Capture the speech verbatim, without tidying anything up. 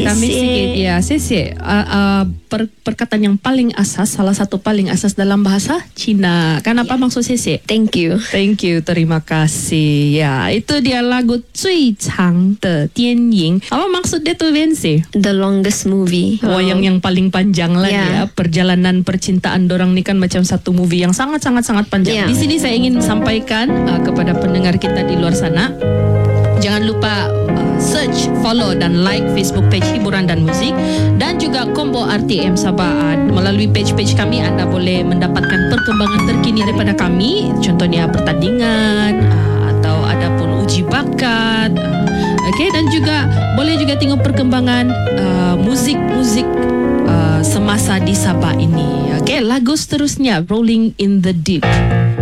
Tamik sikit. Ya, sese. Uh, uh, per, perkataan yang paling asas, salah satu paling asas dalam bahasa Cina. Kenapa yeah. maksud sese? Thank you. Thank you, terima kasih. Ya, itu dia lagu 最长的电影. Apa maksud dia tu, Vensi? The longest movie. Oh, yang yang paling panjang lah Yeah. ya. Perjalanan percintaan dorang ni kan macam satu movie yang sangat-sangat-sangat panjang. Yeah. Di sini saya ingin sampaikan uh, kepada pendengar kita di luar sana, jangan lupa uh, search, follow dan like Facebook page Hiburan dan Muzik dan juga Combo R T M Sabah. Uh, melalui page-page kami anda boleh mendapatkan perkembangan terkini daripada kami, contohnya pertandingan uh, atau ada pun uji bakat. Uh, Okey, dan juga boleh juga tengok perkembangan uh, muzik-muzik uh, semasa di Sabah ini. Okey, lagu seterusnya Rolling in the Deep.